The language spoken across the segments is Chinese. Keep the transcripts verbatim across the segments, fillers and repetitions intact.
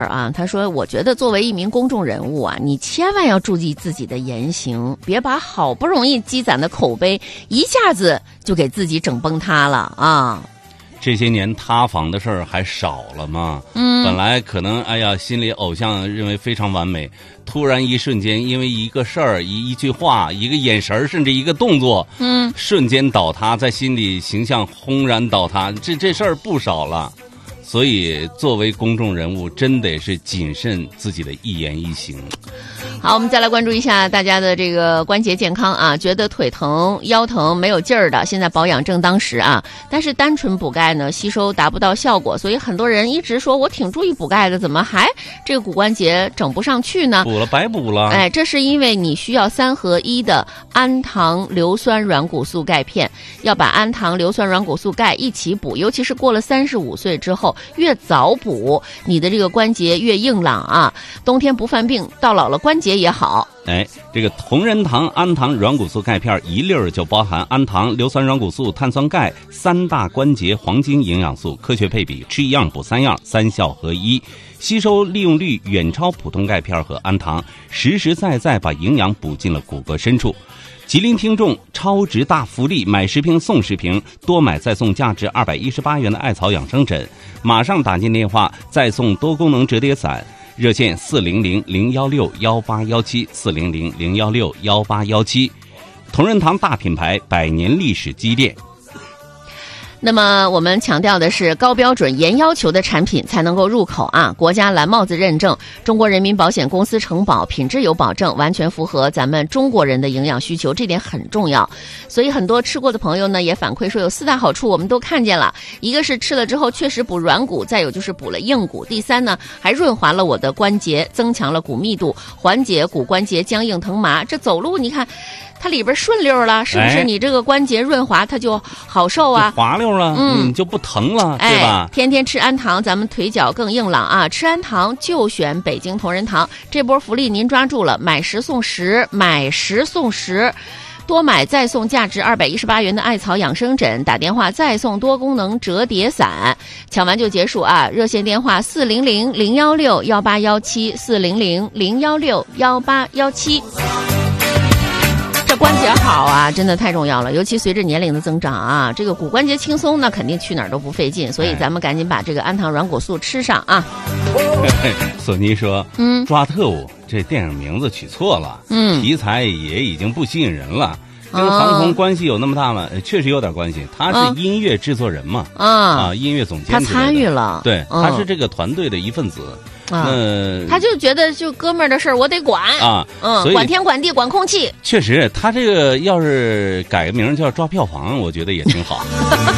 啊，他说我觉得作为一名公众人物啊，你千万要注意自己的言行，别把好不容易积攒的口碑一下子就给自己整崩塌了啊。 这些年塌房的事儿还少了吗？ 嗯， 本来可能哎呀心里偶像认为非常完美，突然一瞬间因为一个事儿、一一句话、一个眼神，甚至一个动作， 嗯， 瞬间倒塌，在心里形象轰然倒塌，这这事儿不少了。所以作为公众人物，真得是谨慎自己的一言一行。 好，我们再来关注一下大家的这个关节健康啊，觉得腿疼、腰疼没有劲儿的，现在保养正当时啊。但是单纯补钙呢，吸收达不到效果，所以很多人一直说我挺注意补钙的，怎么还这个骨关节整不上去呢？ 补了白补了。 哎，这是因为你需要三合一的氨糖硫酸软骨素钙片，要把氨糖硫酸软骨素钙一起补，尤其是过了三十五岁之后，越早补，你的这个关节越硬朗啊。冬天不犯病，到老了关节也好。 哎，这个同仁堂氨糖软骨素钙片一粒儿就包含氨糖、硫酸软骨素、碳酸钙三大关节黄金营养素，科学配比，吃一样补三样，三效合一，吸收利用率远超普通钙片和氨糖，实实在在把营养补进了骨骼深处。吉林听众超值大福利，买十瓶送十瓶，多买再送价值二百一十八元的艾草养生枕，马上打进电话再送多功能折叠伞。热线四零零零幺六幺八幺七四零零零幺六幺八幺七，同仁堂大品牌，百年历史积淀。 那么我们强调的是高标准严要求的产品才能够入口啊，国家蓝帽子认证，中国人民保险公司承保，品质有保证，完全符合咱们中国人的营养需求，这点很重要。所以很多吃过的朋友呢也反馈说有四大好处，我们都看见了，一个是吃了之后确实补软骨，再有就是补了硬骨，第三呢还润滑了我的关节，增强了骨密度，缓解骨关节僵硬疼麻，这走路你看它里边顺溜了，是不是？你这个关节润滑，它就好受啊， 滑溜了，嗯，你就不疼了， 哎、 对吧？ 天天吃氨糖，咱们腿脚更硬朗啊！吃氨糖就选北京同仁堂，这波福利您抓住了，买十送十，买十送十。多买再送价值二百一十八元的艾草养生枕，打电话再送多功能折叠伞，抢完就结束啊！热线电话四零零零幺六幺八幺七四零零零幺六幺八幺七。这关节好啊，真的太重要了，尤其随着年龄的增长啊，这个骨关节轻松，那肯定去哪儿都不费劲，所以咱们赶紧把这个氨糖软骨素吃上啊。 索尼说，嗯，抓特务这电影名字取错了，嗯，题材也已经不吸引人了。跟航空关系有那么大吗？确实有点关系。他是音乐制作人嘛，啊，啊音乐总监， 他参与了， 对，嗯、他是这个团队的一份子。 啊、 那他就觉得就哥们儿的事儿我得管啊， 嗯，管天管地管空气。 确实，他这个要是改个名叫抓票房，我觉得也挺好。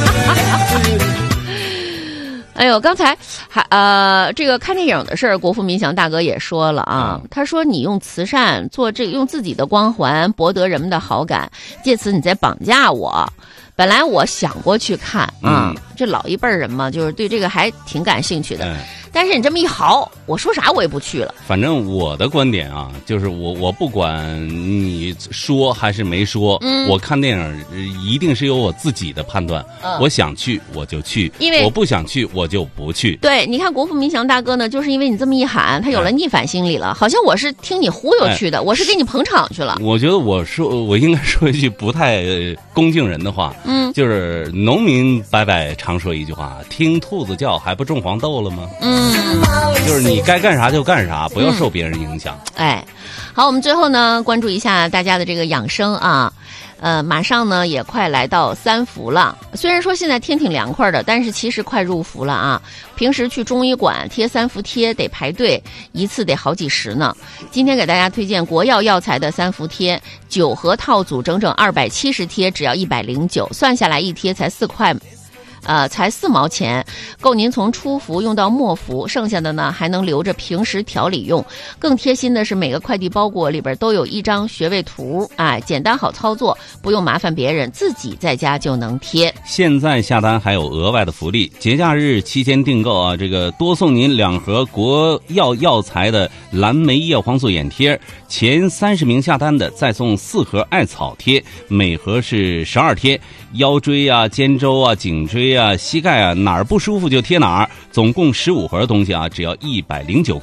哎呦，刚才还呃，这个看电影的事儿，国富民祥大哥也说了啊，嗯、他说你用慈善做这个，用自己的光环博得人们的好感，借此你在绑架我。本来我想过去看啊，嗯、这老一辈人嘛，就是对这个还挺感兴趣的。嗯但是你这么一嚎，我说啥我也不去了。 反正我的观点啊，就是我我不管你说还是没说，嗯、我看电影一定是有我自己的判断。嗯、我想去我就去，因为我不想去我就不去。 对，你看国富民祥大哥呢，就是因为你这么一喊，他有了逆反心理了，哎、好像我是听你忽悠去的，哎、我是给你捧场去了。 我觉得我说我应该说一句不太恭敬人的话，嗯，就是农民伯伯常说一句话：听兔子叫还不种黄豆了吗？嗯。就是你该干啥就干啥，不要受别人影响。 嗯、哎，好，我们最后呢，关注一下大家的这个养生啊。呃，马上呢也快来到三伏了。虽然说现在天挺凉快的，但是其实快入伏了啊。平时去中医馆贴三伏贴得排队，一次得好几十呢。今天给大家推荐国药药材的三伏贴，九盒套组，整整二百七十贴，只要一百零九，算下来一贴才四块。呃，才四毛钱，够您从初服用到末服，剩下的呢还能留着平时调理用。更贴心的是，每个快递包裹里边都有一张穴位图，哎，简单好操作，不用麻烦别人，自己在家就能贴。 现在下单还有额外的福利，节假日期间订购啊，这个多送您两盒国药药材的蓝莓叶黄素眼贴，前三十名下单的再送四盒艾草贴，每盒是十二贴，腰椎啊、肩周啊、颈椎椎啊、膝盖啊哪儿不舒服就贴哪儿，总共十五盒东西啊，只要一百零九。